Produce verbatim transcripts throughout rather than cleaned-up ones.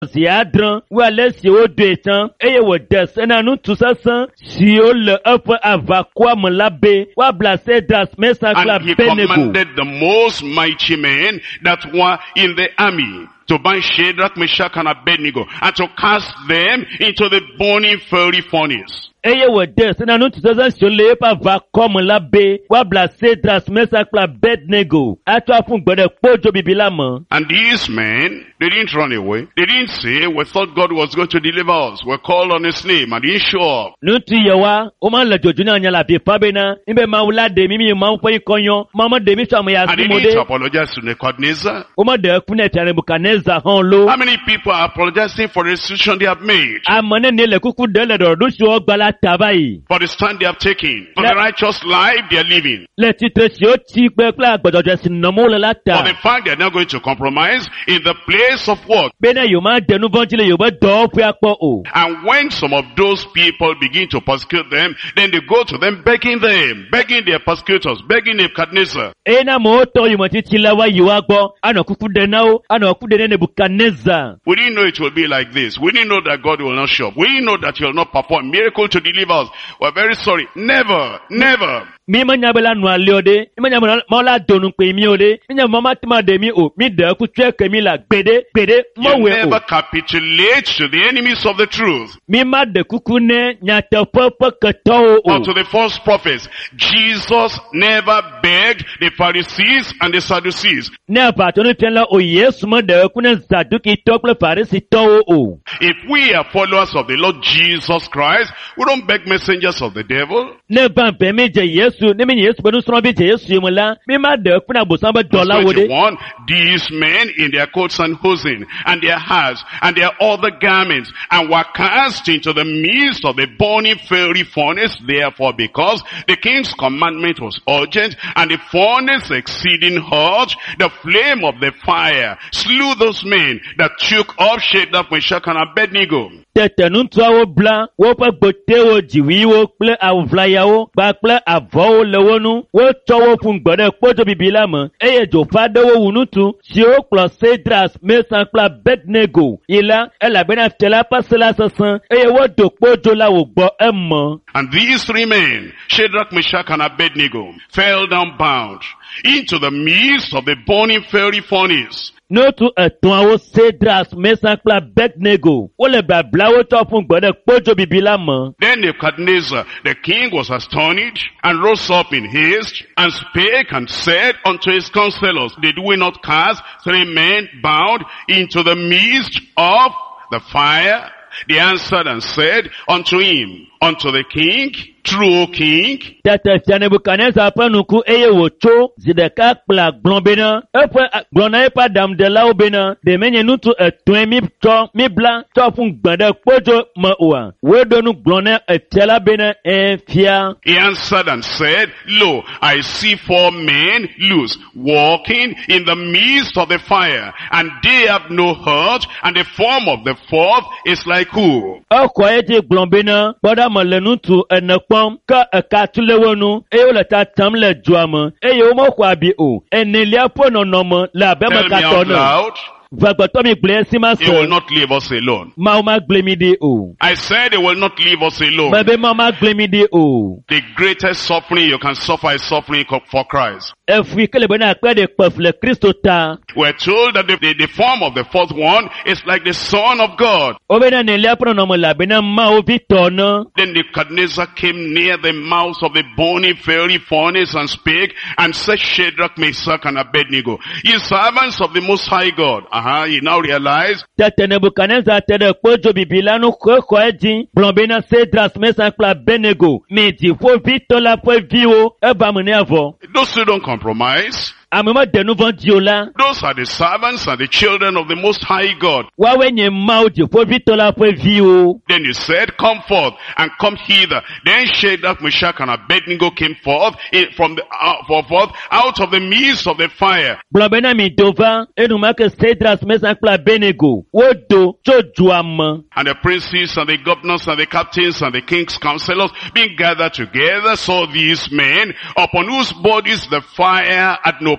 Ziadran, ou à l'aise au deux temps, et au descend nous tout ça sans, si on le offre à quoi me l'abbé, ou à blaser das, mais ça And clap he Benego. commanded the most mighty men that were in the army to bind Shadrach, Meshach, and Abednego, and to cast them into the burning fiery furnace. Et au descend nous tout ça sur les pas va comme l'abbé, ou à blaser das, mais ça clap Benego. À toi fun gbede pojo bibilama. And these men, they didn't run away. They didn't say, we thought God was going to deliver us. We called on his name and he didn't show up. Nous tu yawa, o man la jojuna nya la bi fabena, imbe maula de mimi ma fo ikonyo, mama de mi so ma ya And they simode. didn't apologize to Nebuchadnezzar. O ma de kune ti Nebuchadnezzar han lo. How many people are apologizing for the decision they have made? Amane ne le kuku de le do su ogbala tabai. For the stand they have taken? For Le- the righteous life they are living? Le titre si o ti pe pla gbodojo sin nomo le For lata. the fact they are not going to compromise in the place of work? Bena yo ma de nu vanjile yo ba do fu apo o. And when some of those people begin to persecute them, then they go to them begging them, begging their persecutors, begging Nebuchadnezzar. Ena mo to yo mo ti ti lawa yo agbo, ana kuku de na o, ana kuku de Nebuchadnezzar. We didn't know it will be like this. We didn't know that God will not show up. We didn't know that he will not perform miracle to deliver us. We're very sorry. Never, never. Mi ma nyabela nu ale ode, mi ma nyabela ma la donu pe mi ode, mi nyabela mama tima de mi o, mi de ku tue ke mi la gbede, gbede, mo You we never o. capitulate to the enemies of the truth Mi ma de kuku ne, nyate popo keto or o. to the false prophets. Jesus never begged the Pharisees and the Sadducees. Ne apato ne tien la o Yesu ma de ku ne zaduki tokle farisi to o. If we are followers of the Lord Jesus Christ, we don't beg messengers of the devil. Ne ban pe mi je Yesu, ne mi Yesu benu sro bi je Yesu mo la, mi ma de ku na bosan be dola wo de. twenty-one, these men in their coats and hosen and their hats and their other garments and were cast into the midst of the burning fiery furnace. Therefore, because the king's commandment was urgent and the furnace exceeding hot, the flame of the fire slew those men that took up Shadrach, Meshach, and Abednego. Tete nu twa wo bla, wo pe gbote wo jiwi wo ple avlaya wo, ba ple avo wo le wo nu, wo to wo fun gbode pojo bibila mo, eye jo fa de wo wunu tu, si o klo Cedras, Mesan kla Abednego, ila, ela bena tela pasela sasan, eye wo do pojo la wo gbo emmo. And these three men, Shadrach, Meshach, and Abednego, fell down bound into the midst of the burning fiery furnace. No tu eton awo Cedras, Mesan kla Abednego, wo le ba bla wo to fun gbode pojo bibila mo. Then Nebuchadnezzar, the king, was astonished and rose up in haste and spake and said unto his counselors, did we not cast three men bound into the midst of the fire? They answered and said unto him, unto the king, true, O king. Tete tia Nebuchadnezzar pe nuku eye wo tso zideka kpla gblɔn bena eƒe gblɔna eƒe adam de lawo bena de menye nutu etɔe mi tsɔ mi bla tsɔ fun gbe ɖe kpodzo me oa wo ɖo nu gblɔna etia la bena efia. He answered and said, lo, I see four men loose, walking in the midst of the fire, and they have no hurt, and the form of the fourth is like who? Ekɔ edi gblɔn bena kpɔɖa me le nutu ene kpɔm ke eka tu le wo nu eye wo le tatam le dzoa me eye wo mexɔ abi o enelia ƒe nɔnɔme le abe Tell me mekatɔ out ne. loud. Vagbɔtɔ mi gblẽ esi ma He will sɔ. not leave us alone. Mawu ma gblẽ mi ɖi o. I said he will not leave us alone. Mebe ma ma gblẽ mi ɖi o. The greatest suffering you can suffer is suffering co- for Christ. Efui ke le bena akpe ɖe kpef le Kristo ta. We're told that the, the, the form of the fourth one is like the Son of God. O bena nelia ƒe nɔnɔme le abena Mawu vi tɔ ne. Then Nebuchadnezzar came near the mouth of the burning fiery furnace and spake and said, Shadrach, Meshach, and Abednego, ye servants of the Most High God. Uh-huh, he now realized. Tete Nebukadnezar te ɖe kpodzo bibi la nu xɔ xɔ edzi. Gblɔ bena Cedras, Mesan kple Abednego. Mi dziƒo vi tɔ la ƒe viwo eba me ne avɔ. Those who don't compromise, Ame ma de nu vɔ̃ dzi o la. those are the servants and the children of the Most High God. Woawoe nye Mawu dziƒo vi tɔ la ƒe viwo. Then he said, come forth and come hither. Then Shadrach, Meshach, and Abednego came forth in, from the, uh, for forth out of the midst of the fire. Gblɔ bena mi do va enumake Cedras, Mesan kple Abednego. Wo do tso dzoa me. And the princes and the governors and the captains and the king's counselors being gathered together saw these men upon whose bodies the fire had no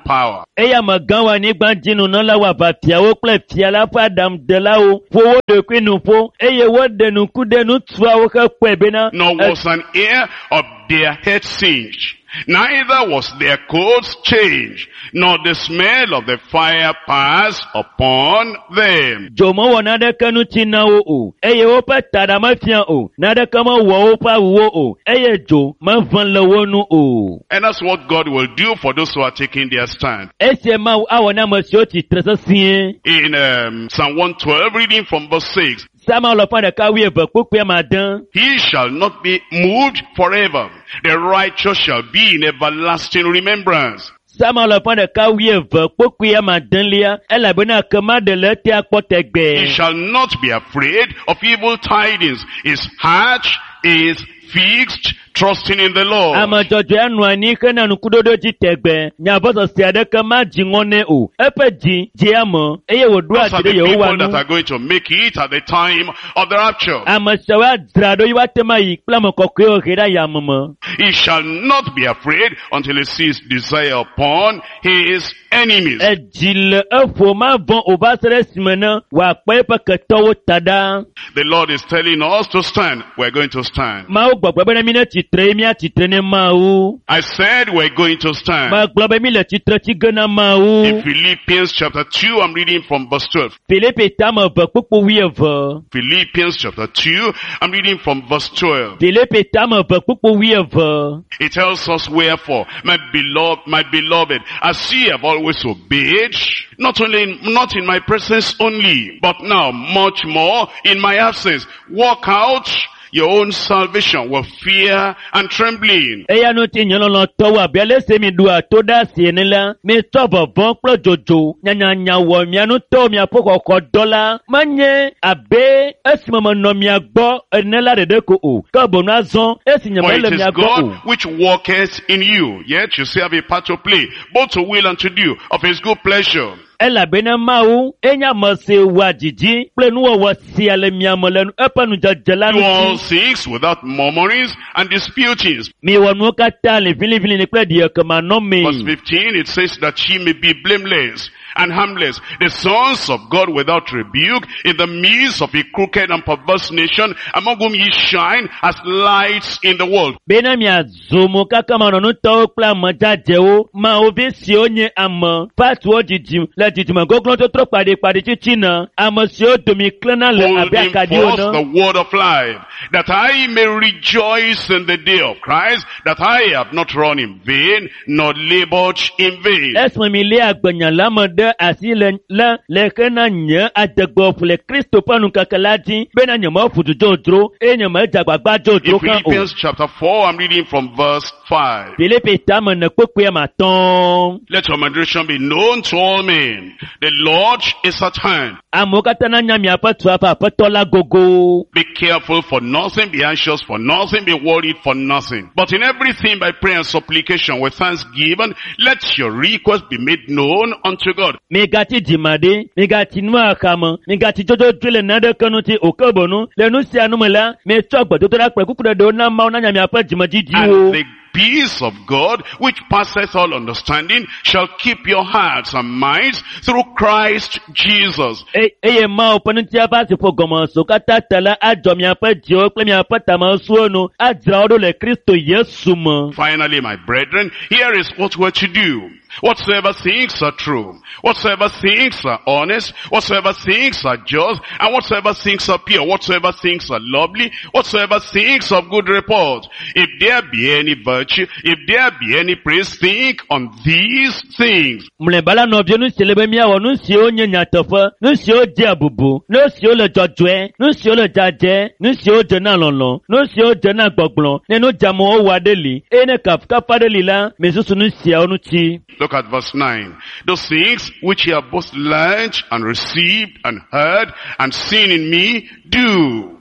power. Eya magawa ni gbanjinu na la wa ba piawo ple piala fa dam de la o fowo de kwinu fo eye wo de nu ku de nu tua wo ka kwebe na Nor was an hair of their head singed, neither was their coats changed, nor the smell of the fire passed upon them. jomo wo na de kanu tina o o eye wo pa tada ma fian o na de kama wo wo pa wo o eye jo ma van le wonu o And that's what God will do for those who are taking their stand. ese ma awona ma si o ti tresa sin In um, Psalm one twelve, reading from verse six, sama lo fa de ka wi e ba pope ma dan he shall not be moved forever. The righteous shall be in everlasting remembrance. sama lo fa de ka wi e ba pope ma dan lia ela bena kama de le ti He apotegbe shall not be afraid of evil tidings. His heart is fixed, trusting in the Lord. ama jojo anu ani kana nu kudodo ji tegbe nya boso si adaka ma ji ngone o epe ji ji amo eye wodu Those are the atire ye people wa that nu are going to make it at the time of the rapture. ama shawa drado yi watema yi plamo kokwe o hera ya mama He shall not be afraid until he sees desire upon his enemies. e jile efo ma von obasere simena wa pe pe ketowo tada The Lord is telling us to stand. We're going to stand. ma o gbogbo be mi na titre mi atitre ne ma o I said we're going to stand. ma gbogbo mi le titre ti gana ma o In Philippians chapter two, I'm reading from verse twelve. Philippe tama va popo wi eva Philippians chapter two, I'm reading from verse twelve. Philippe tama va popo wi eva It tells us, wherefore, my beloved, my beloved, as ye have always obeyed, not only in, not in my presence only, but now much more in my absence, work out your own salvation with fear and trembling. eya no ti nyan lo to wa bi le se mi du ato da si ni la mi to bo bon plo jojo nyanya nya wo mi anu to mi apoko ko dola manye abe esimo mo no mi agbo enela de de ko o ka bo na zon esi nya For le it mi is agbo God o which worketh in you, yet you still have a part to play, both to will and to do of his good pleasure. ela bena mau enya mo se wa jiji ple nu wo si ale mi amole nu epa nu jajala Do all nu things without murmurings and disputings. mi wo nu ka ta le fili fili ni ple die ka ma no me Verse fifteen, it says that ye may be blameless and harmless, the sons of God without rebuke, in the midst of a crooked and perverse nation, among whom ye shine as lights in the world. bena mi azumu kaka ma no to pla mo jaje o ma o bi si onye amo fatu o jiji le jiji ma goglon to tro pade pade chichi na amo si o domi klana le abi Holding akadi o forth na the word of life, that I may rejoice in the day of Christ, that I have not run in vain, nor labored in vain. esmo mi le agbanyan lamode asi le la le kana nya adegbo fle Kristo panu kakalaji bena nya mo futu jodro enya ma jagbagba In jodro kan o Philippians chapter four, I'm reading from verse five. Philippe tama na popo ma ton Let your moderation be known to all men. The Lord is at hand. amokata na nya mi apatu apa apatola gogo Be careful for nothing, be anxious for nothing, be worried for nothing. But in everything by prayer and supplication with thanksgiving, let your request be made known unto God. megati jimade megati nu akama megati jojo drile na de kanu ti okobonu le nu si anumela me chogbo to ra pe kukude do na ma na nya mi apa jimaji di o And the peace of God, which passeth all understanding, shall keep your hearts and minds through Christ Jesus. e eye ma opanu ti apa si fogomo so kata tala ajo mi apa ji o pe mi apa ta ma su onu adra odo le Kristo Yesu mo Finally, my brethren, here is what we're to do. Whatsoever things are true, whatsoever things are honest, whatsoever things are just, and whatsoever things are pure, whatsoever things are lovely, whatsoever things of good report, if there be any virtue, if there be any praise, think on these things. mle bala no bi nu selebe mi awo nu si o nya nya tofa nu si o je abubu nu si o le jojwe nu si o le jaje nu si o je na lolon nu si o je na gbogbon nenu jamo o wadeli ene kaf kafadeli la mesusu nu si onu ti Look at verse nine. Those things which ye have both learned and received and heard and seen in me, do,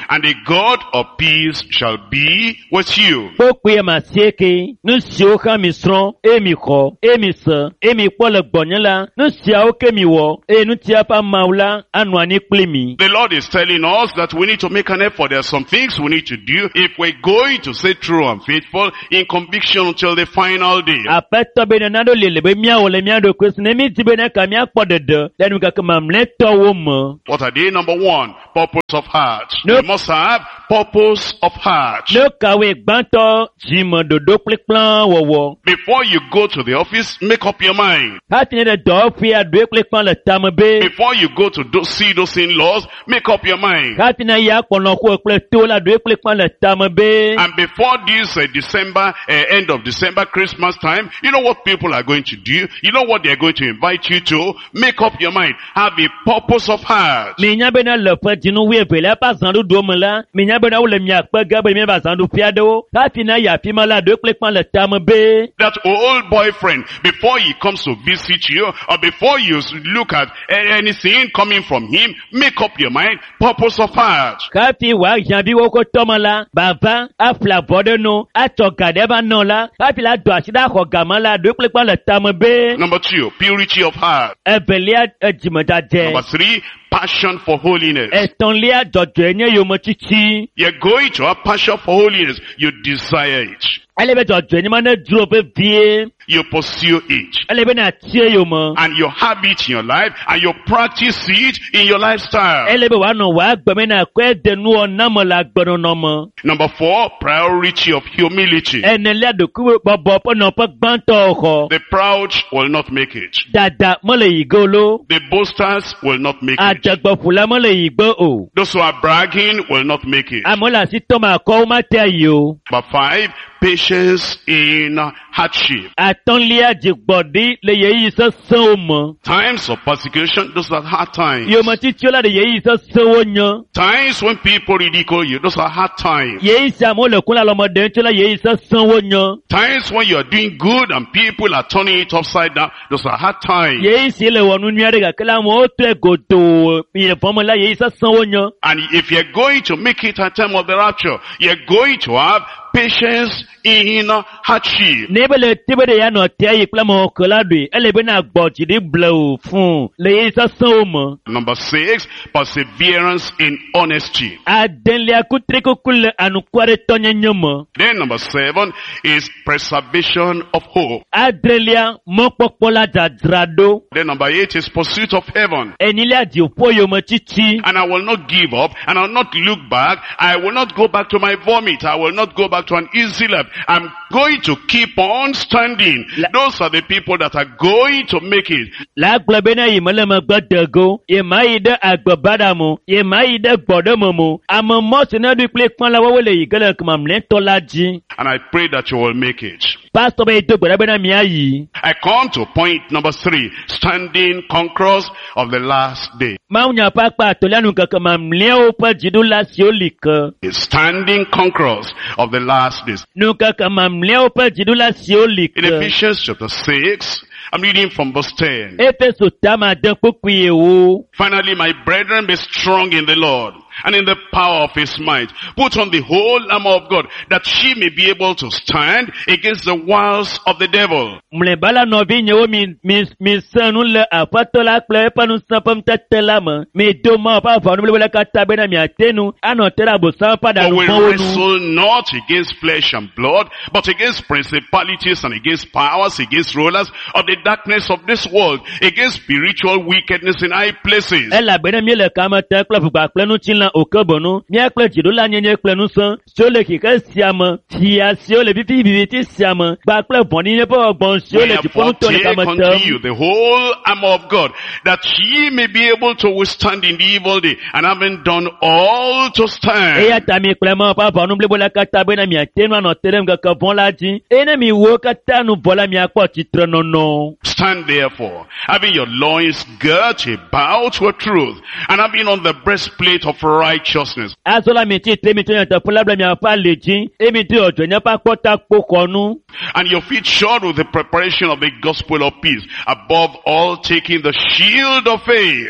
and the God of peace shall be with you. Kpokpe ya ma sieke, nu siwo ka mi srɔ̃, e mi xɔ, e mi se, e mi kpɔ le gbɔnye la, nu siawo ke mi wɔ, eye nu tia ƒe Mawu la anɔ anyi kpli mi. The Lord is telling us that we need to make an effort. There are some things we need to do if we're going to stay true and faithful in conviction until the final day. Aƒetɔ be nena ɖo li le be míawɔ le mía ɖokui si ne mi di be ne ka míakpɔ ɖeɖe le nugake mamlɛtɔwo me. What are they? Number one, purpose of heart. No. We must have purpose of heart. Ne kawe gbãtɔ dzime ɖoɖo kple kplã wɔwɔ. Before you go to the office, make up your mind. Hati ne ɖe dɔwɔƒe aɖoe kple kplã le tame be. Before you go to do, see those in-laws, make up your mind. Hati ne ya kpɔnɔƒe kple to la ɖoe kple kplã le tame be. And before this uh, December, uh, end of December, Christmas time, you know what people are going to do? You know what they are going to invite you to? Make up your mind. Have a purpose of heart. Minya bena le ƒe dzinu wu eve le eƒe azãɖoɖo me la, minya bena wole miakpe ge be miaƒe azãɖoƒe aɖewo. Hafi ne yi afi ma la ɖoe kple kplã le tame be. That old boyfriend, before he comes to visit you, or before you look at anything coming from him, make up your mind. Purpose of heart. Hafi wa hiãviwo ko tɔme la, bava afla avɔ ɖe no, atsɔ ga ɖe eva nɔ la, hafi la do asi ɖe axɔ game la ɖoe kple kplã le tame be. Number two, purity of heart. Evelia edzimedzadze. Number three, passion for holiness. Etɔ̃lia dzɔdzɔe nye yometsitsi. You're going to have passion for holiness. You desire it. Ele be dzɔdzɔe nye ma ne dzro vevie. You pursue it. Ele be na tie yome. And you have it in your life, and you practice it in your lifestyle. Ele be woanɔ wòa gbeme na kɔe de nuwɔ name le agbenɔnɔ me. Number four, priority of humility. Enelia ɖokuiwo bɔbɔ ƒe nɔƒe gbãtɔ xɔ. The proud will not make it. Dada mele yi ge lo. The boasters will not make it. Adzɔgbɔƒula mele yi gbe o. Those who are bragging will not make it. Amewo le asi tɔm akɔwo mate yi o. Number five, patience in hardship. Atɔ̃lia dzigbɔɖi le yeyi sesẽwo me. Times of persecution, those are hard times. Yometsitsiwo la ɖe yeyi sesẽwo nye. Times when people ridicule you, those are hard times. Yeyi sia amewo le kun le alɔme ɖem tso la yeyi sesẽwo nye. Times when you are doing good and people are turning it upside down, those are hard times. Yeyi si le wɔ nu nyui aɖe gake la amewo tɔe godoo yi vɔ me la yeyi sesẽwo nye. And if you're going to make it at time of the rapture, you're going to have patience in hardship. Ne be le te be ɖe ya nɔ tea yi kple mɔke la ɖoe, ele be na gbɔ dzi ɖi ble o fũu le yeyi sesẽwo me. Number six, perseverance in honesty. Adelia kutre kuku le anuku aɖe tɔnyenye me. Then number seven is preservation of hope. Adrelia mɔkpɔkpɔ la dzadzra ɖo. Then number eight is pursuit of heaven. Enilia dziƒo yometsitsi. And I will not give up, and I will not look back. I will not go back to my vomit. I will not go back to an easy life. I'm going to keep on standing. La Those are the people that are going to make it. La gblɔ be ne yi me le megbe dego, yi ma yi ɖe agbebada mo, yi ma yi ɖe gbɔɖeme mo. Ame mɔ si ne ɖoe kple kplã la wɔwɔ le yi ge le mamlɛtɔ la dzi. And I pray that you will make it. Pastor be do gbe ɖa be na míayi. I come to point number three, standing conquerors of the last day. Mawu nya ƒe akpa atɔ̃lia nu keke mamlɛawo ƒe dziɖula siwo li ke. Standing conquerors of the last days. Nu keke mamlɛawo ƒe dziɖula siwo li In ke. Ephesians chapter six, I'm reading from verse ten. Efeso tama de kpukpui wo. Finally, my brethren, be strong in the Lord and in the power of his might. Put on the whole armor of God, that ye may be able to stand against the wiles of the devil. Mlebala nɔvi nye wo mi mi mi sẽ nu le aƒetɔ la kple eƒe nusẽƒe tete la me. Mi do ma ƒe avɔ nu blibo le katã bena miate nu anɔ te ɖe abosam ƒe For we aɖaŋugbɔwo nu. wrestle not against flesh and blood, but against principalities and against powers, against rulers of the darkness of this world, against spiritual wickedness in high places. Elabena mi le kame te kple ʋugba kple nutsila oke bonu. Mia kple dziɖola nyenye kple nusẽ siwo le xixi sia me. Fia siwo le vivi viviti sia me. Gba kple vɔ̃ɖinye ƒe wɔgbɔn siwo le dziƒo Wherefore nutɔ le take kame unto you tem. the whole armor of God, that ye may be able to withstand in the evil day, and having done all to stand. Eya ta mi kple ma ƒe avɔ nu blibo le katã bena miate nu anɔ te ɖe ŋkeke vɔ̃ la dzi. Eye ne mi wo katã nu vɔ la miakpɔ tsitrenɔnɔ. Stand therefore, having your loins girt about with truth, and having on the breastplate of righteousness. Azɔ la mi tsi tre mi tso nyateƒe la bla miaƒe ali dzi. Eye mi do ɔdzɔnye ƒe akpɔtakpo xɔnu. And your feet shod with the preparation of the gospel of peace. Above all, taking the shield of faith,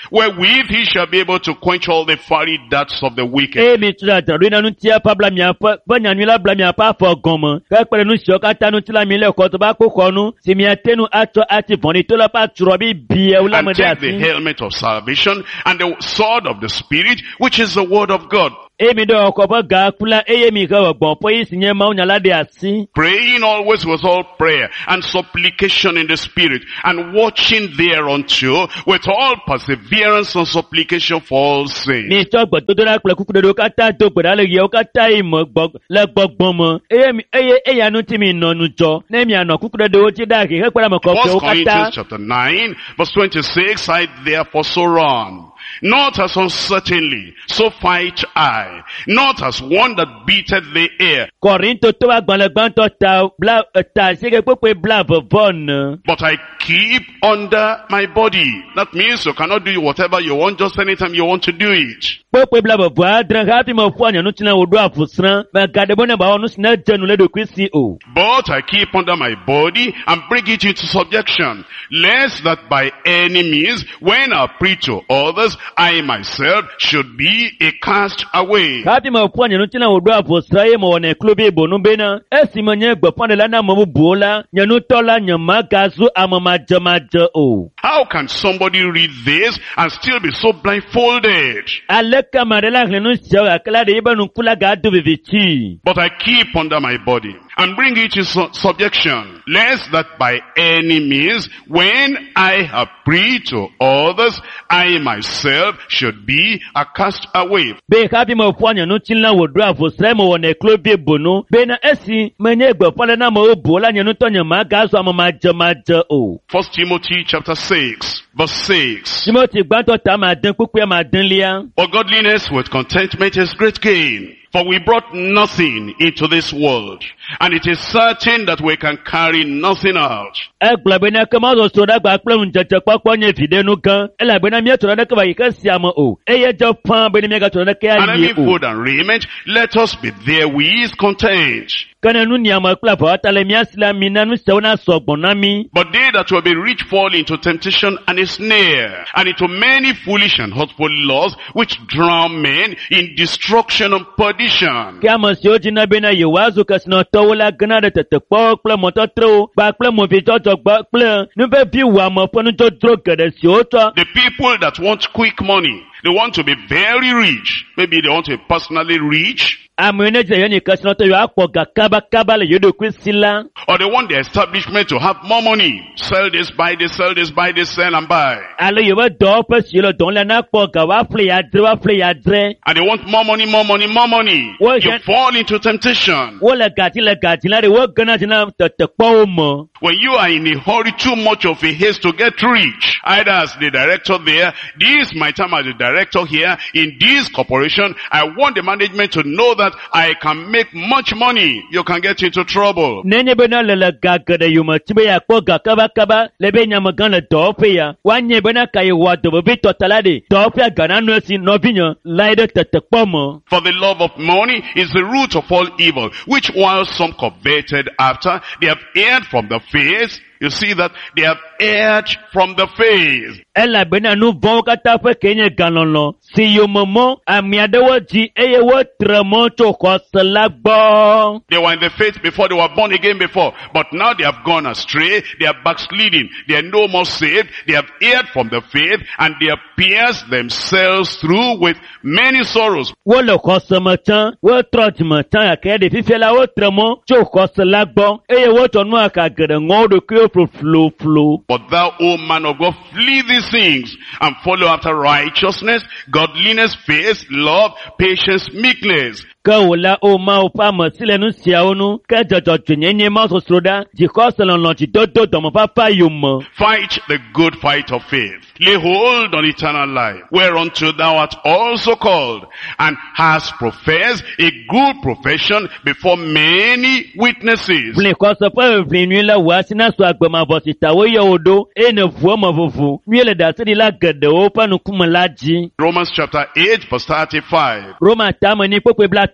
wherewith he shall be able to quench all the fiery darts of the wicked. Emi tura daro na nu tia pa bla mi apa, ba nyanu la bla mi apa fo gomo. Ka pere nu sio ka tanu tila mi le ko to ba ko ko nu, si mi atenu ato ati voni to la pa turo bi bia ula And mo take de the asi. helmet of salvation and the sword of the Spirit, which is the word of God. Emi do ko ba ga kula eye mi ka gbon po yi sinye ma unya la de asi. Praying always with all prayer and supplication in the Spirit, and watching thereunto with all perseverance and supplication for all saints. Ni to gbo to do la pele kuku do ka ta do gboda le ye o ka ta imo gbo le gbogbon mo. Eye mi eye eye anu ti mi no nu jo. Na mi ana kuku do o ti da ki he pera mo ko First o ka ta. Corinthians chapter nine, verse twenty-six, I therefore so run. Not as uncertainly, so fight I. Not as one that beateth the air, Korinto to ba gbon le gbon to ta bla ta se ke pope bla vovon. but I keep under my body. That means you cannot do whatever you want just anytime you want to do it. Pope bla vovo adran ha ti mo fu anya nu tina odo afusran. Ma gade bona ba onu sina jenu le do kwisi o. But I keep under my body and bring it into subjection, lest that by any means, when I preach to others, I myself should be a cast away. Ha ti mo fu anya nu tina odo afusran e mo ne klobi bonu bena. Esi mo nye gbo pon de la na mo buola, nyanu tola nyama gazu amama jamaja o. How can somebody read this and still be so blindfolded? Aleka marela hlenu sio akala de ibanu kula ga do vivichi. But I keep under my body and bring it into su- subjection, lest that by any means, when I have preached to others, I myself should be a cast away. Be happy mo fu anya nu tina odo afusran mo ne klobi bonu. Bena esi menye gbo pon de na mo buola nyanu to nyama gazu amama jamaja o. First Timothy chapter six, verse six. Timothy gbanto ta ma den pupu ma den lia. For godliness with contentment is great gain. For we brought nothing into this world, and it is certain that we can carry nothing out. Egbe na kama zo so da gba plum jeje papo nye vide nu kan. Ela be na mi to da ka ba yika siamo o. Eye je pan be ni mi ga to da ka And aye having o. food and raiment, let us be therewith content. Kana nu ni ama kla fa ta le mi asila mi na nu se na so gbon na mi. But they that will be rich fall into temptation and a snare, and into many foolish and hurtful laws, which drown men in destruction and perdition. Kama si oji na be na ye wazu ka sino to wala gana de tete po kle mo to tro. Ba kle mo vi to to gba kle. Nu be bi wa mo po nu to tro gede si o to. The people that want quick money, they want to be very rich. Maybe they want to be personally rich, Amene je ye ni ka sino to yo apo ga kaba kaba le yo do kwisila. or they want the establishment to have more money. Sell this, buy this, sell this, buy this, sell and buy. Ale yo ba do pe si lo don la na po ga wa fle ya dre wa fle ya dre. And they want more money, more money, more money. Well, You yeah. fall into temptation. Wo le gati le gati la de wo gana jina te te po mo. When you are in a hurry, too much of a haste to get rich, either as the director there, this is my time as the director here, in this corporation, I want the management to know that I can make much money. You can get into trouble. Nenye be na le le ga gede yo ma tibe ya po ga kaba kaba le be nya ma gan le do pe ya. Wa nye be na ka ye wa do be to tala de. Do pe ga na no si no vinyo la de te te po mo. For the love of money is the root of all evil, which while some coveted after, they have erred from the faith. You see that they have erred from the faith. Ela be na nu von ka ta fe kenye galonlo. Si yo momo ami adewo ji eye wo tremo to ko sala gbo. They were in the faith before, they were born again before, but now they have gone astray, they are backsliding, they are no more saved, they have erred from the faith, and they have pierced themselves through with many sorrows. Wo le ko sama chan, wo trot ma chan ake de fifi la wo tremo to ko sala gbo. Eye wo to nu aka gede ngo do kyo flo flo flo. But thou, O man of God, flee these things, and follow after righteousness, godliness, faith, love, patience, meekness. Ka wala o ma o pa mo sile nu sia onu ka jojo tunyenye ma so sroda ji ko selon lo ji dodo do mo pa pa yo mo. Fight the good fight of faith. Lay hold on eternal life, whereunto thou art also called, and hast professed a good profession before many witnesses. Ble ko so pa vinu la wa sina so agbema bo si tawo yo odo e ne fu mo fufu. Mi le da ti la gede o pa nu kuma laji. Romans chapter eight verse thirty-five. Roma ta mo ni pope bla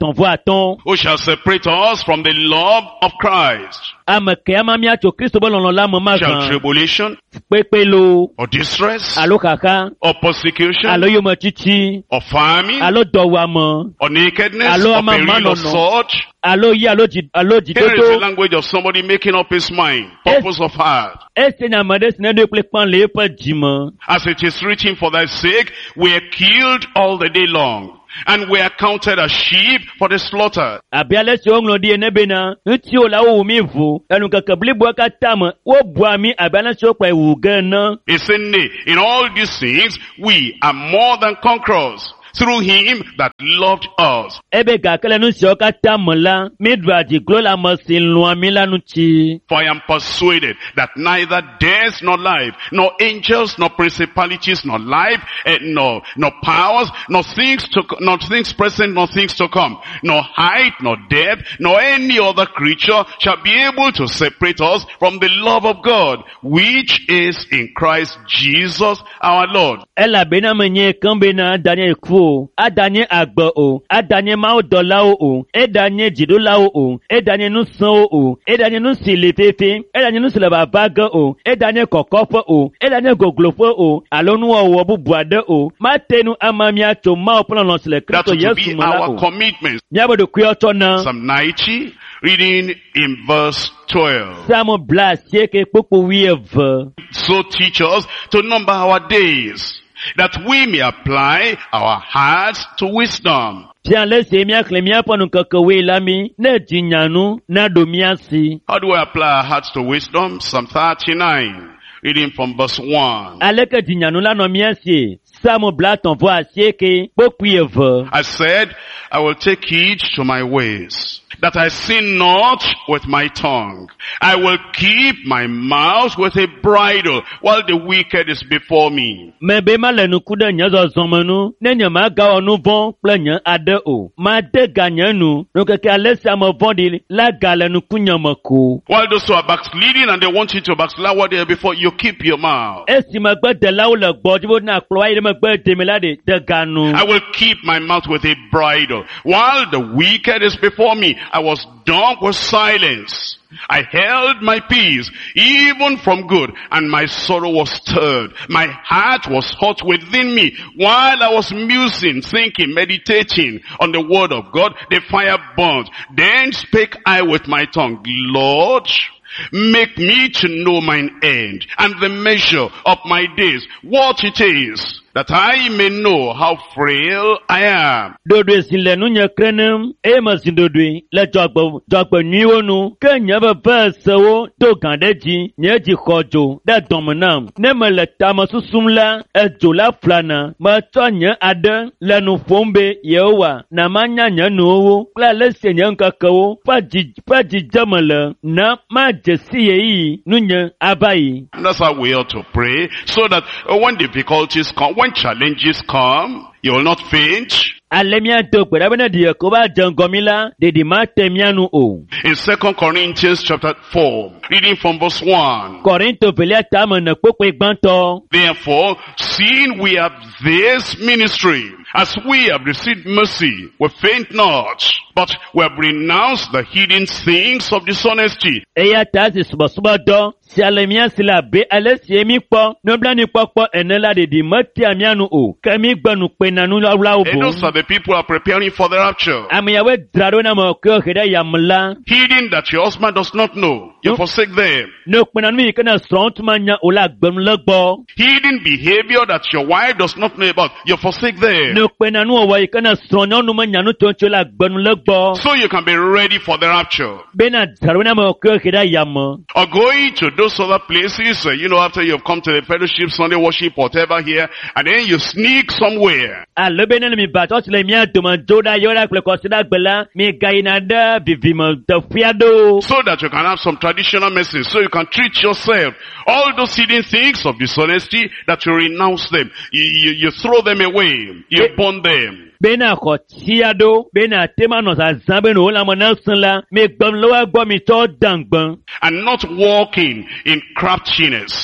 tɔnfɔ atɔn. Who shall separate us from the love of Christ? Ame kɛ ama mía tso Kristo be lɔlɔ la me ma Shall gan. tribulation, Kpekpe lo, or distress, alo kaka, or persecution, alo yome tsitsi, or famine, alo dɔwuame, or nakedness, Alo or ama peril, or manono. sword? alo yi alo dzi alo Here is the dzidodo. language of somebody making up his mind, purpose of heart. Ese nyame ɖe si ne ɖo kple kpã le eƒe dzime. As it is written, for thy sake we are killed all the day long, and we are counted as sheep for the slaughter. Abe ale si woŋlɔ ɖi ene bena ŋutsuwo la wowu mi vo. Enukeke bliboa katã me wobua mi abe ale si wokplɔe wu ge ene. He said, nay, in all these things we are more than conquerors through him that loved us. Ebe gake le nu siawo katã me la, mi ɖua dziglo le ame si lɔ̃a mi la ŋuti. For I am persuaded that neither death nor life, nor angels, nor principalities, nor life, eh, nor, nor powers, nor things to, nor things present, nor things to come, nor height, nor depth, nor any other creature shall be able to separate us from the love of God, which is in Christ Jesus our Lord. Elabena menye kan bena Daniel ku o, adanye agbe o, adanye mawudɔlawo o, edanye dziɖolawo o, edanye nusrɔ̃wo o, edanye nusi li fefe, edanye nusi le baba ge o, edanye kɔkɔƒe o, edanye gogloƒe o, alo nuwɔwɔ bubu aɖe o. Mate nu ama mía tso Mawu ƒe lɔlɔ̃ si le That Kristo to Yesu be me la our o. commitment. Míabe ɖokuiwo tsɔ na Psalm ninety, reading in verse twelve. Samu bla asieke kpokpo wuieve. So teach us to number our days, that we may apply our hearts to wisdom. Fia le se míaxlẽ míaƒe nukekewoe la mi, ne dzinyanu na ɖo mía si. How do we apply our hearts to wisdom? Psalm thirty-nine, reading from verse one. Aleke dzinyanu la nɔ mía si. Samu bla tɔnvɔ asieke kpokpui eve. I said, I will take heed to my ways, that I sin not with my tongue. I will keep my mouth with a bridle, while the wicked is before me. Mebe ma le nuku ɖe nye zɔzɔ me nu, ne nye magawɔ nu vɔ̃ kple nye aɖe o. Made ga nye nu, nukeke ale si ame vɔ̃ɖi la ga le nukunye me ko. While those who are backsliding and they want you to backslide what they are before, you keep your mouth. Esi megbedelawo le gbɔdzim na kplɔ ayi ɖe megbe deme la ɖe de ga nu. I will keep my mouth with a bridle, while the wicked is before me. I was dumb with silence. I held my peace, even from good, and my sorrow was stirred. My heart was hot within me. While I was musing, thinking, meditating on the word of God, the fire burned. Then spake I with my tongue, Lord, make me to know mine end, and the measure of my days, what it is, that I may know how frail I am. Dodoe si le nu nye krenem, eye me zi dodoe le dzɔgbe dzɔgbe nyuiwo nu, ke nye veve sewo do gã ɖe dzi, nye dzi xɔ dzo ɖe dɔme nam. Ne mele tame susum la, edzo la flana, metsɔ nye aɖe le nu ƒom be Yehowa, na manya nye nuwo kple ale si nye ŋkekewo ƒe dzi ƒe dzidzeme le, na madze si yeyi nu nye ava yi. And that's how we ought to pray, so that uh, when difficulties come, when challenges come, you will not faint. Ale míado gbe ɖa be ne ɖi ko va dze ŋgɔ mi la, ɖeɖi mate mía nu o. In Second Corinthians chapter four, reading from verse one. Korinto velia tame ne kpokpe gbãtɔ. Therefore, seeing we have this ministry, as we have received mercy, we faint not, but we have renounced the hidden things of dishonesty. Eya ta si subɔsubɔ dɔ, si ale mía si la be ale si mi kpɔ, nublanuikpɔkpɔ ene la ɖeɖi metia mía nu o, ke mi gbe nu kpe na nulɔlawo And those boŋ. are the people who are preparing for the rapture. Ame yawoe dzra ɖo na me ke he ɖe yame la. Hidden that your husband does not know, you No. forsake them. Ne kpe na nu yi ke ne srɔ̃ tuma nya o la gbenu le gbɔ. Hidden behavior that your wife does not know about, you forsake them. Ne kpe na nu wɔwɔ yi ke ne srɔ̃ nyɔnu menya nu tso tso la gbenu le gbɔ. So you can be ready for the rapture. Bena dzra ɖo na me ke he ɖe yame. Or going to those other places, uh, you know, after you've come to the fellowship, Sunday worship, whatever here, and then you sneak somewhere. Ale be ne le mi ba tɔ si le mía dome dzo ɖa yɔ ɖa kple kɔsi ɖa gbe la, mi ga yina ɖe vivime teƒe aɖewo. So that you can have some traditional medicine, so you can treat yourself. All those hidden things of dishonesty, that you renounce them. You, you, you throw them away. You burn them. Bena xɔ tia ɖo, bena tema nɔ zazã be no la me ne sẽ la, mi gbem le wa gbɔ mi tɔ dãgbẽ. And not walking in craftiness,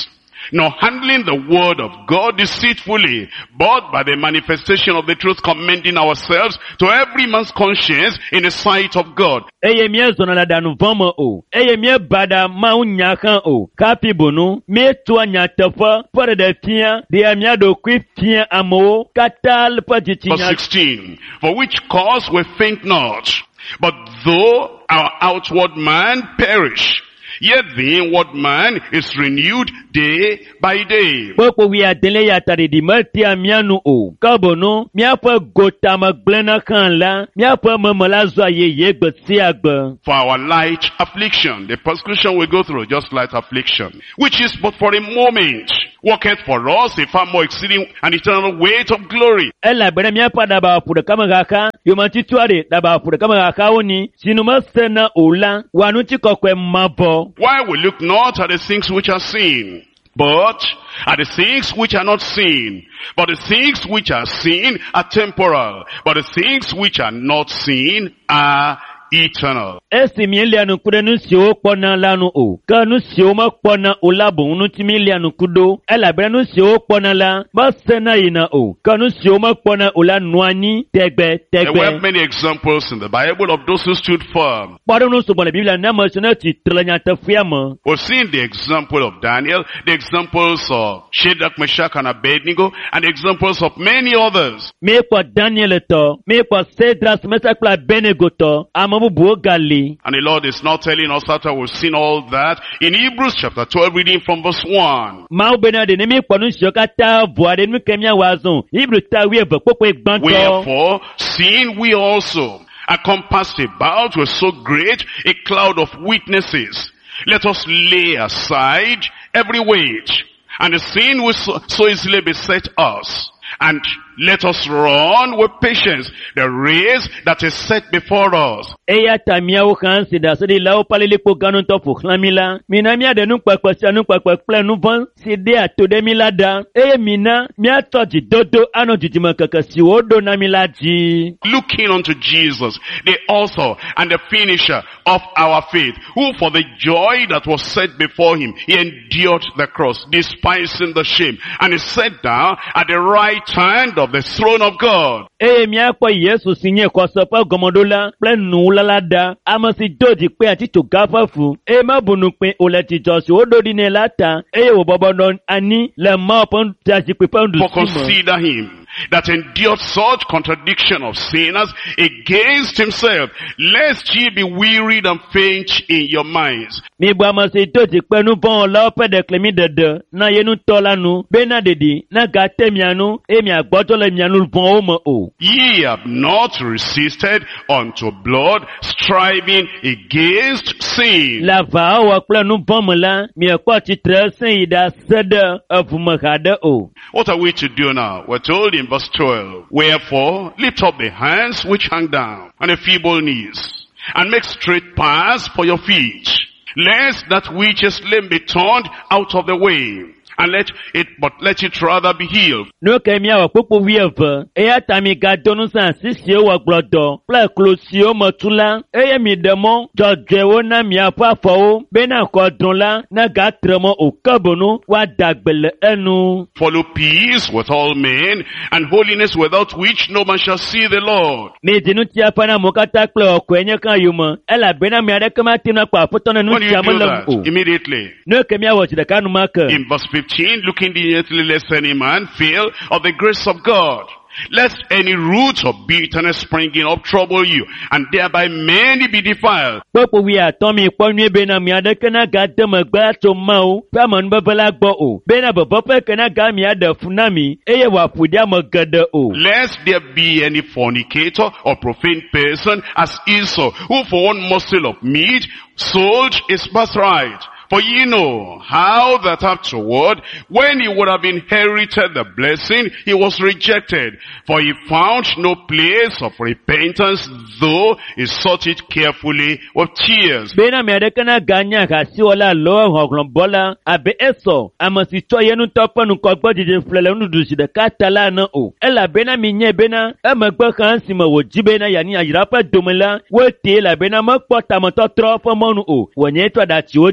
nor handling the word of God deceitfully, but by the manifestation of the truth commending ourselves to every man's conscience in the sight of God. Eye mie zona la danu vama o. Eye mie bada ma unya kan o. Kapi bonu, mie tua nya tefa, pare de fia, de amia do kwi fia amo, katal pa Verse jitinya. sixteen, for which cause we faint not, but though our outward man perish, yet the inward man is renewed day by day. Popo wi adele ya tari di mati amianu o. Kabono, mia pa gota magblena kan la, mia pa mamala zwa ye ye gbesi agba. For our light affliction, the persecution we go through, just light affliction, which is but for a moment, worketh for us a far more exceeding and eternal weight of glory. Ela bere mia pa daba pude kama gaka, yumanti tuare daba pude kama gaka oni, sinuma sena ola, wanuti kokwe mabo. Why we look not at the things which are seen, but at the things which are not seen. But the things which are seen are temporal, but the things which are not seen are eternal. Esi mieli anu kude nu siwo kpona lanu o. Ka nu siwo ma kpona o labo nu ti mieli anu kudo. Ela bere nu siwo kpona la, ma sena ina o. Ka nu siwo ma kpona o la nuani, tegbe, There were tegbe. many examples in the Bible of those who stood firm. Pado nu subo le Biblia na ma sena ti trelanya te fiama. We've seen the example of Daniel, the examples of Shadrach, Meshach, and Abednego, and the examples of many others. Me kwa Daniel to, me kwa Cedras, Meshach kla Abednego to, amabu buo gali. And the Lord is now telling us after we've seen all that in Hebrews chapter twelve, reading from verse one. Mau bena de ne me kwa nu shoka ta voa de nu kemia wazon. Ibru ta wie ve popo egbanto. Wherefore, seeing we also are compassed about with so great a cloud of witnesses, let us lay aside every weight and the sin which so, so easily beset us, and let us run with patience the race that is set before us. Eya tamia o kan si da se di la o palele po ganu to fo khlamila. Mina mia de nu pepe si anu pepe ple nu van si de ato de milada. Eye mina mia to ji dodo ano jijima kaka si o do na milaji. Looking unto Jesus, the author and the finisher of our faith, who for the joy that was set before him, he endured the cross, despising the shame, and he sat down at the right hand of the throne of God. Eye mia kwa Yesu sinye kwa sopa gomodola ple nu lalada. Ama si doji pe ati to gafa fu. E ma bunu pe oleti josi o do di ne lata. Eye wo bobo don ani le ma pon taji pe pon du For simo. consider him that endured such contradiction of sinners against himself, lest ye be wearied and faint in your minds. Mi bwa ma se doji pe nu bon la pe de klemi dede. Na ye nu tola nu. Be na dedi. Na gate mianu. E mi agboto le mianu bon o mo o. Ye have not resisted unto blood, striving against sin. La va o akple nu bon mo la. Mi akwa ti tre sen ida sede avuma gade o. What are we to do now? We're told in verse twelve, wherefore lift up the hands which hang down, and the feeble knees, and make straight paths for your feet, lest that which is lame be turned out of the way, and let it, but let it rather be healed. No kemia wa popo wieve. Eya tami ga donu san sisi wa gblodo. Pla klosi o motula. Eya mi demo. Jodje wo na mi afa fo. Bena ko don la. Na ga tremo o kabonu. Wa dagbele enu. Follow peace with all men, and holiness without which no man shall see the Lord. Mi dinu ti apana mokata kple oko enye kan yuma. Ela bena mi adeke ma tinu akpa fotona nu When do ti you do amalem that? o. Immediately. No kemia wa chide kanu maka. In verse fifteen, looking diligently lest any man fail of the grace of God, lest any root of bitterness springing up trouble you, and thereby many be defiled. Popo wi atomi ponu ebe na mi adeke na ga deme gba to ma o. Pa mon bebela gbo o. Bena bebo pe ke na ga mi ade funami. Eye wa fudi am gede o. Lest there be any fornicator or profane person as Esau, who for one morsel of meat sold his birthright. For ye know how that afterward, when he would have inherited the blessing, he was rejected. For he found no place of repentance, though he sought it carefully with tears. Bena mi adeke na ga nya ga si ola lo hoglon bola. Abe eso. Amasi to yenu topo nu ko gbo dide flele nu du si de katala na o. Ela bena mi nye bena. E me gbo kan si mo wo ji bena yani ayira pe domela. Wo te la bena mo po tamoto tro fo monu o. Wo nye to da ti o ji be vie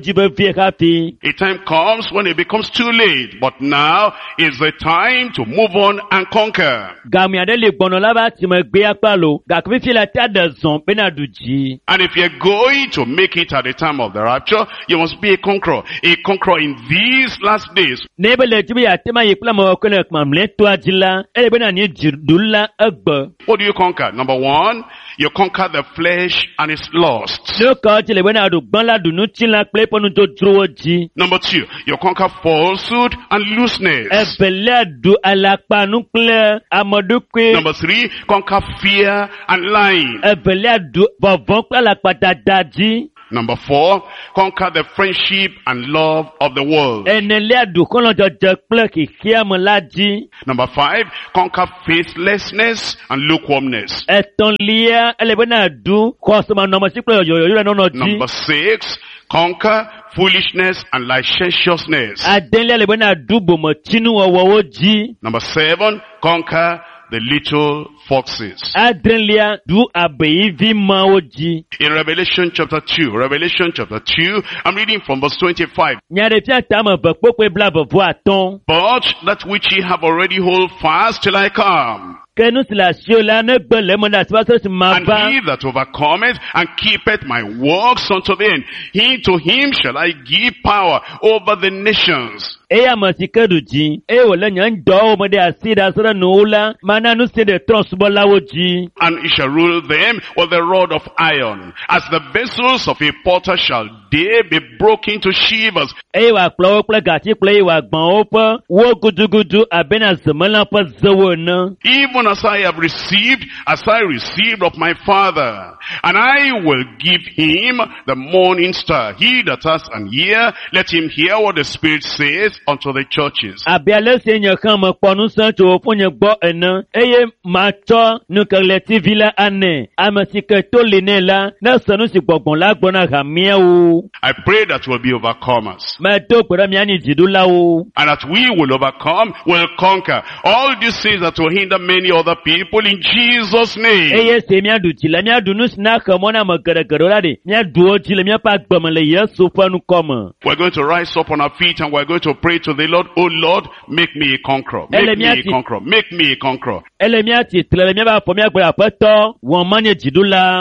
ye happy. A time comes when it becomes too late, but now is the time to move on and conquer. Gami adele gbono laba ti mo gbe apalo. Gakwi fi la ta de zon pe na duji. And if you're going to make it at the time of the rapture, you must be a conqueror. A conqueror in these last days. Nebele tibi ya tema yikla mo kone kmamle to ajila. Ele bena ni jirdula agba. What do you conquer? Number one, you conquer the flesh and its lusts. No ka ti le bena du gban la du nu tin la ple ponu to dro ji. Number two, you conquer falsehood and looseness. Ebele du alapa nu ple amodukwe. Number three, conquer fear and lying. Ebele du bovon ple la patadaji. Number four, conquer the friendship and love of the world. Enele du kono jojo ple ki kiam laji. Number five, conquer faithlessness and lukewarmness. Eton lia ele bena du kosoma no mo si ple yo yo no no ji. Number six, conquer foolishness and licentiousness. Adenle le bena du bomo tinu owo ji. Number seven, conquer the little foxes. Adenle du abeivi ma oji. In Revelation chapter two, Revelation chapter two, I'm reading from verse twenty-five. Nyare fi atama bo pope bla bo aton. But that which ye have already hold fast till I come. Kenu sila siola ne gbele mo da siba so si ma And ba. he that overcometh and keepeth my works unto the end, he to him shall I give power over the nations. Eya mo si kedu ji. E wo le nyan do mo de asida so no la. Mana nu se de tron subo lawo ji. And he shall rule them with the rod of iron. As the vessels of a potter shall they be broken to shivers. E wa plo ple gati ple wa gbon opo. Wo gudugudu abena zemala pa zewo na. Even as I have received, as I received of my Father. And I will give him the morning star. He that has an ear, let him hear what the Spirit says unto the churches. Abiale se nye kan mo ponu san to fun nye gbo ena. Eye ma to nu kele T V la ane. Amasike to le ne la. Na sanu si gbogbon la gbona ga mi o. I pray that we'll be overcomers. Ma to gbora mi ani jidu la o. And that we will overcome, will conquer. All these things that will hinder many other people in Jesus' name. Eye se mi adu ti la mi adu nu sna ka mo na mo gere gere la de. Mi adu o ti le mi pa gbom le Yesu fanu komo. We're going to rise up on our feet and we're going to pray to the Lord. Oh Lord, make me a conqueror. Make me a conqueror. Make me a conqueror. Ele mi ati tle mi ba fo mi agbe apeto. Won manye jidu la.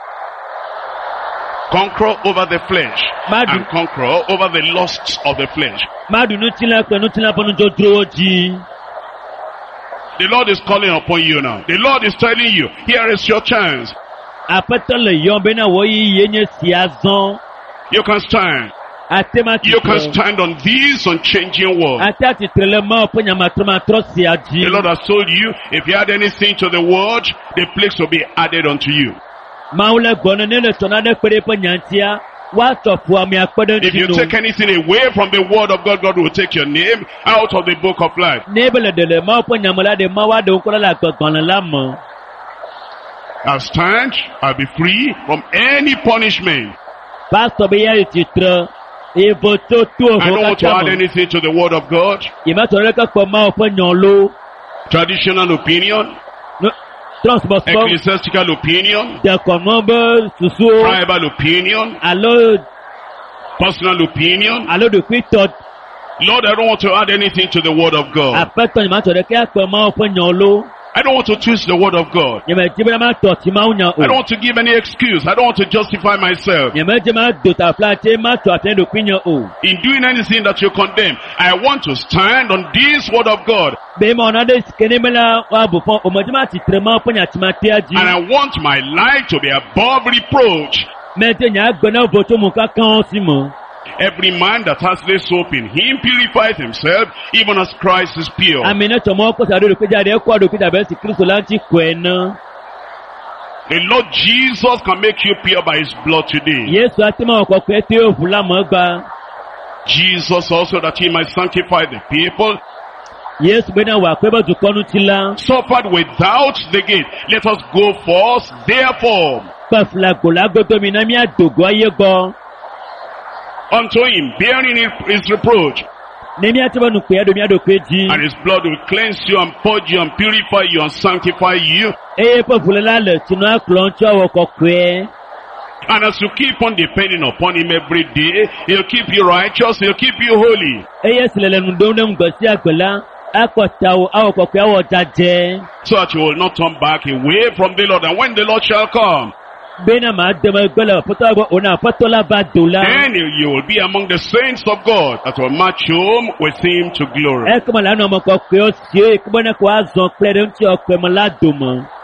Conqueror over the flesh. Madu. And conqueror over the lusts of the flesh. Ma du nu ti la ka nu ti la ponu to dro ji. The Lord is calling upon you now. The Lord is telling you, here is your chance. Apeto le yon bena wo yi yenye si azon. You can stand. Atema ti. You can stand on this unchanging word. Atati trele ma opo nyama troma trosi aji. The Lord has told you, if you add anything to the word, the plagues will be added unto you. Maule gbono ne le tona de pere pe nyantia. Wa to fu ami akpede If you ntinu. take anything away from the word of God, God will take your name out of the book of life. Nebele de le ma opo nyama la de ma wa de nkola la gbon la mo. I'll stand, I'll be free from any punishment. Pastor be ya titre. E voto tu o I don't want to add ho anything to the word of God. Ye ma to le ka po ma opo nyon lo. Traditional opinion, No transport ecclesiastical opinion, de konombe susu. tribal opinion, Alo personal opinion. alo de kwito. Lord, I don't want to add anything to the word of God. Apeto nyama to de ka po ma opo nyon lo. I don't want to twist the word of God. Ye me jibra ma to ti ma unya o. I don't want to give any excuse. I don't want to justify myself. Ye me jema do ta flate ma to aten do kwinyo o. In doing anything that you condemn, I want to stand on this word of God. Be mo na de skene mela wa bu fon o mo jema ti trema ponya ti ma ti aji. And I want my life to be above reproach. Me te nya gbona voto mu ka kan si mo. Every man that has this hope in him purifies himself, even as Christ is pure. Amina to mo ko sa do ko jade ko do ki da be si Kristo lanti ko ena. The Lord Jesus can make you pure by his blood today. Yesu atima ko ko ete o fula mo gba. Jesus also, that he might sanctify the people, Yesu bena wa ko be du konu ti la. suffered without the gate. Let us go forth, therefore, Pa fla go la go to mi na mi adogo aye go. unto him, bearing his reproach. Nemi atiba nu pe do mi ado peji. And his blood will cleanse you and purge you and purify you and sanctify you. Eye pa fula la le tinu aklon cho wo ko kwe. And as you keep on depending upon him every day, he'll keep you righteous, he'll keep you holy. Eye silele nundone mgosi agbela. Akotawo awokokwe awojaje. So that you will not turn back away from the Lord. And when the Lord shall come, Bena ma dema gbela fotowo ona fotola badola. then you will be among the saints of God that will march home with him to glory. E kama la no mo kokwe o sie, kubona kwa azon klere nti okwe mo ladomo.